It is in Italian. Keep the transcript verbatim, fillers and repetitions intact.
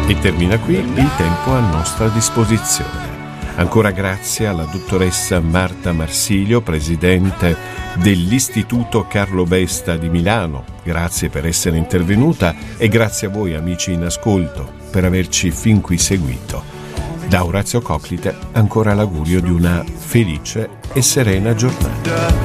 E termina qui il tempo a nostra disposizione. Ancora grazie alla dottoressa Marta Marsilio, presidente dell'Istituto Carlo Besta di Milano. Grazie per essere intervenuta e grazie a voi amici in ascolto per averci fin qui seguito. Da Orazio Coclite ancora l'augurio di una felice e serena giornata.